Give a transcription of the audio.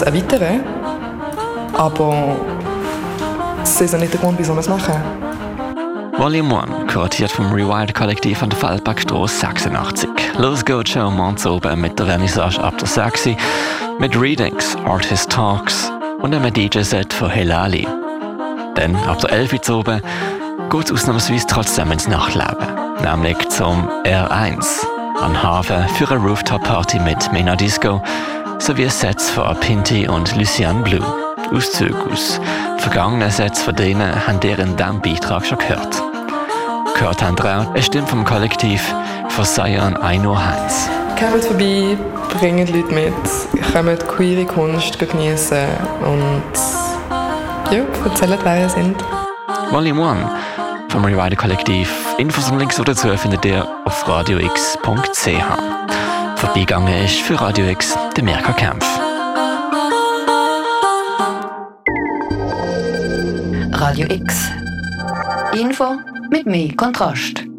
es erweitern, aber das ist ja nicht der Grund, wieso wir es machen. Volume 1, kuratiert vom Rewired-Kollektiv an der Feldbergstrasse 86. Los geht schon am Abend oben mit der Vernissage ab der 6, mit Readings, Artist Talks und einem DJ-Set von Helali. Dann, ab der 11 Uhr oben, geht es ausnahmsweise trotzdem ins Nachtleben, nämlich zum R1 an Hafen für eine Rooftop-Party mit Mena Disco sowie Sets von Pinty und Lucian Blue. Auszüge aus vergangenen Sets von denen haben ihr in diesem Beitrag schon gehört. Gehört haben ihr auch eine Stimme vom Kollektiv von Sion Aino Heinz. Kommt vorbei, bringt Leute mit, kommt queere Kunst genießen und ja, erzählt, wer ihr seid. Volume 1 vom Rewired Kollektiv. Infos und Links dazu findet ihr auf radiox.ch. Vorbeigegangen ist für Radio X der Mirka Kempf. Radio X. Info mit mehr Kontrast.